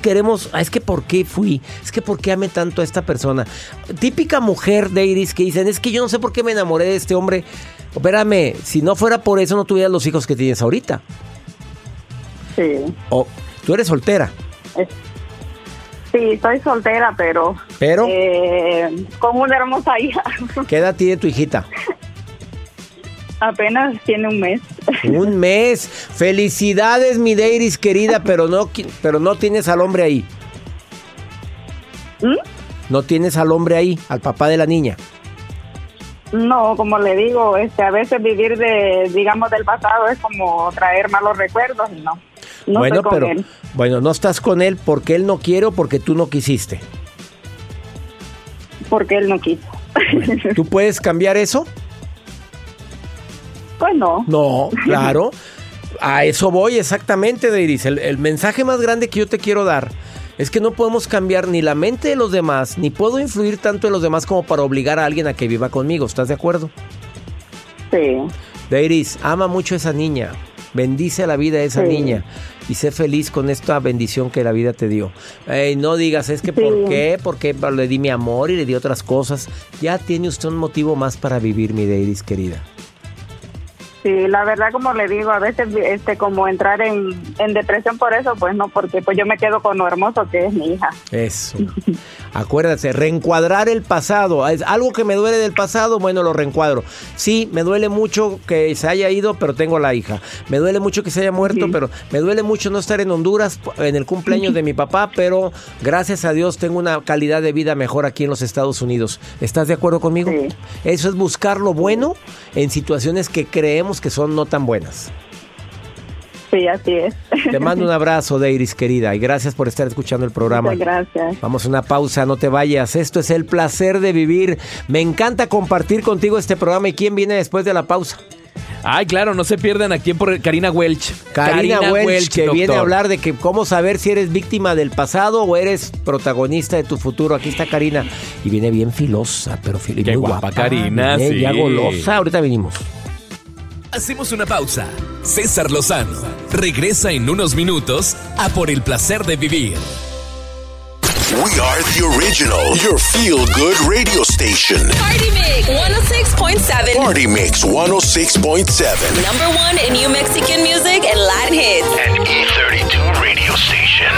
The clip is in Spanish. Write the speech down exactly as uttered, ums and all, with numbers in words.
queremos, ah, es que ¿por qué fui? Es que ¿por qué amé tanto a esta persona? Típica mujer, Deiris, que dicen, es que yo no sé por qué me enamoré de este hombre. Espérame, si no fuera por eso no tuvieras los hijos que tienes ahorita. Sí. O, tú eres soltera. Es, sí, soy soltera, pero... ¿Pero? Eh, con una hermosa hija. ¿Qué edad tiene tu hijita? Apenas tiene un mes. Un mes. Felicidades, mi Deiris querida, pero no, pero no tienes al hombre ahí. ¿Mm? No tienes al hombre ahí, al papá de la niña. No, como le digo, este, a veces vivir de, digamos, del pasado es como traer malos recuerdos y no. No bueno, estoy con pero, él. bueno, no estás con él porque él no quiere o porque tú no quisiste. Porque él no quiso. Bueno, ¿tú puedes cambiar eso? Pues no. No, claro. A eso voy exactamente, Deiris. El, el mensaje más grande que yo te quiero dar es que no podemos cambiar ni la mente de los demás, ni puedo influir tanto en los demás como para obligar a alguien a que viva conmigo. ¿Estás de acuerdo? Sí. Deiris, ama mucho a esa niña. Bendice la vida de esa sí. niña y sé feliz con esta bendición que la vida te dio. Ey, no digas, es que sí. ¿por qué? Porque le di mi amor y le di otras cosas. Ya tiene usted un motivo más para vivir, mi Deiris querida. Sí, la verdad, como le digo, a veces este como entrar en, en depresión por eso, pues no, porque pues yo me quedo con lo hermoso que es mi hija. Eso. Acuérdate, reencuadrar el pasado. Es algo que me duele del pasado, bueno, lo reencuadro. Sí, me duele mucho que se haya ido, pero tengo la hija. Me duele mucho que se haya muerto, sí. pero me duele mucho no estar en Honduras en el cumpleaños de mi papá, pero gracias a Dios tengo una calidad de vida mejor aquí en los Estados Unidos. ¿Estás de acuerdo conmigo? Sí. Eso es buscar lo bueno en situaciones que creemos que son no tan buenas. Sí, así es. Te mando un abrazo, Deiris querida, y gracias por estar escuchando el programa. Muchas gracias. Vamos a una pausa, no te vayas. Esto es El Placer de Vivir. Me encanta compartir contigo este programa. ¿Y quién viene después de la pausa? Ay, claro, no se pierdan aquí por Karina Welch. Karina, Karina Welch, Welch, que doctor. Viene a hablar de que cómo saber si eres víctima del pasado o eres protagonista de tu futuro. Aquí está Karina. Y viene bien filosa, pero fil- Qué muy guapa, guapa. Karina, viene sí. Ya golosa. Ahorita venimos. Hacemos una pausa. César Lozano regresa en unos minutos a Por el Placer de Vivir. We are the original, your feel-good radio station. Party Mix one oh six point seven. Party Mix one oh six point seven. Number one in New Mexican music and Latin hits. An E thirty-two radio station.